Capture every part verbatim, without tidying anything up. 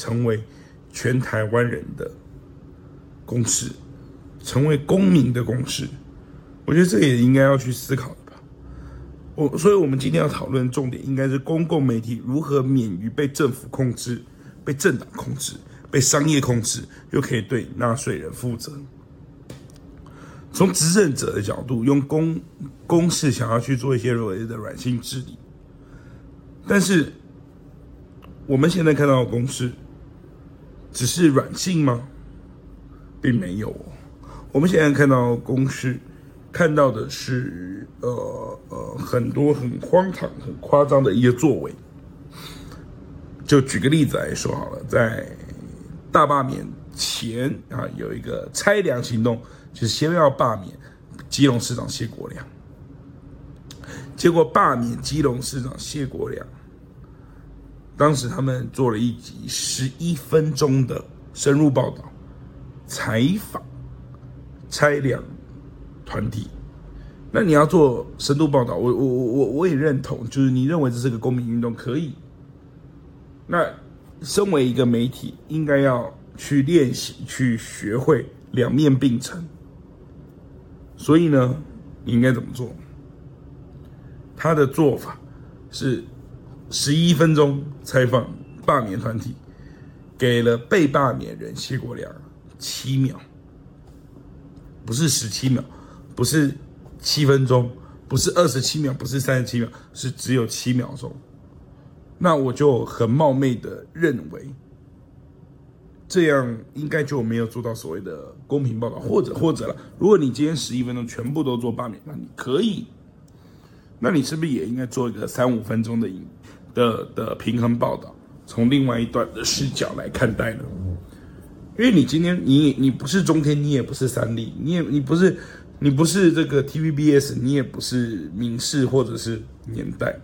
成为全台湾人的公事，成为公民的公事。我觉得这也应该要去思考的吧。我所以，我们今天要讨论的重点应该是公共媒体如何免于被政府控制、被政党控制、被商业控制，又可以对纳税人负责。从执政者的角度，用公公事想要去做一些所谓的软性治理，但是我们现在看到的公事，只是软性吗？并没有哦。我们现在看到的公事，看到的是呃呃很多很荒唐、很夸张的一些作为。就举个例子来说好了，在大罢免前啊，有一个拆粮行动，就是先要罢免基隆市长谢国樑。结果罢免基隆市长谢国樑，当时他们做了一集十一分钟的深入报道，采访拆粮团体。那你要做深度报道，我我我我也认同，就是你认为这是个公民运动可以。那身为一个媒体，应该要去练习、去学会两面并陈。所以呢，你应该怎么做？他的做法是十一分钟采访罢免团体，给了被罢免人谢国樑七秒，不是十七秒，不是七分钟，不是二十七秒，不是三十七秒，是只有七秒钟。那我就很冒昧的认为，这样应该就没有做到所谓的公平报道，或者或者了，如果你今天十一分钟全部都做罢免，那你可以，那你是不是也应该做一个三五分钟的的的平衡报道，从另外一段的视角来看待呢？因为你今天你你不是中天，你也不是三立，你也你不是你不是这个 T V B S， 你也不是民视或者是年代，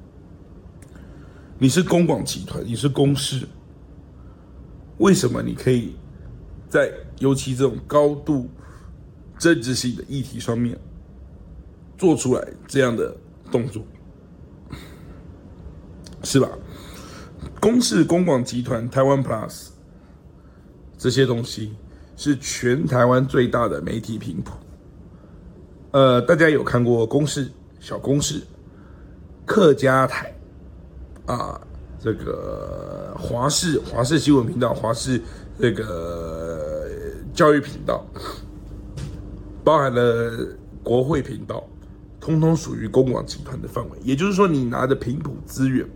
你是公广集团，你是公视。为什么你可以在尤其这种高度政治性的议题上面做出来这样的动作，是吧？公视、公广集团、台湾 Plus 这些东西是全台湾最大的媒体频谱。呃，大家有看过公视、小公视、客家台啊？这个华视、华视新闻频道、华视这个教育频道，包含了国会频道，通通属于公广集团的范围。也就是说，你拿的频谱资源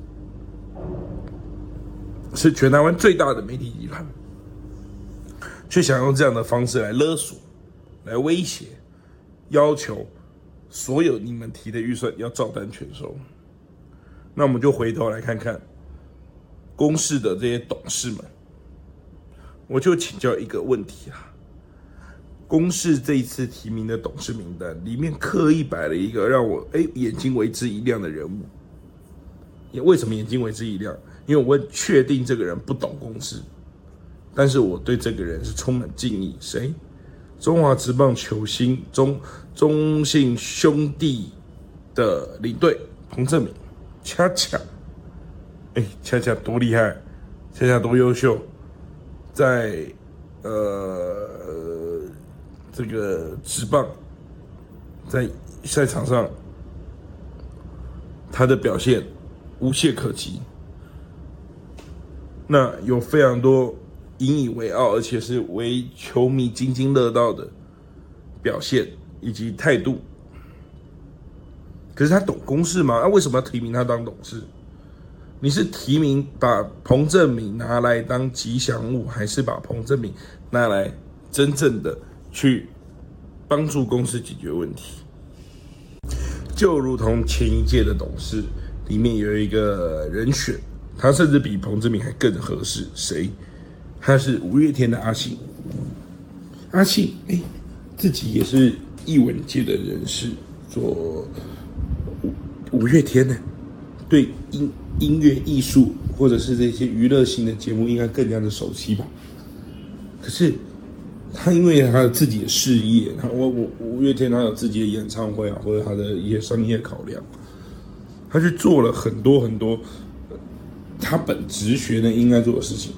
是全台湾最大的媒体集团，却想用这样的方式来勒索、来威胁、要求所有你们提的预算要照单全收。那我们就回头来看看公视的这些董事们，我就请教一个问题啊：公视这一次提名的董事名单里面刻意摆了一个让我哎眼睛为之一亮的人物。为什么眼睛为之一亮？因为我确定这个人不懂公视，但是我对这个人是充满敬意。谁？中华职棒球星中中信兄弟的领队彭政闵。恰恰，哎，恰恰多厉害，恰恰多优秀，在呃这个职棒，在赛场上，他的表现无懈可击。那有非常多引以为傲，而且是为球迷津津乐道的表现以及态度。可是他懂公事吗？啊，为什么要提名他当董事？你是提名把彭政闵拿来当吉祥物，还是把彭政闵拿来真正的去帮助公司解决问题？就如同前一届的董事里面有一个人选，他甚至比彭政闵还更合适。谁？他是五月天的阿信。阿信，哎，自己也是艺文界的人士，做五月天呢，对音音乐艺术或者是这些娱乐性的节目应该更加的熟悉吧。可是他因为他的自己的事业，他我我五月天他有自己的演唱会啊，或者他的一些商业考量，他去做了很多很多他本职学呢应该做的事情。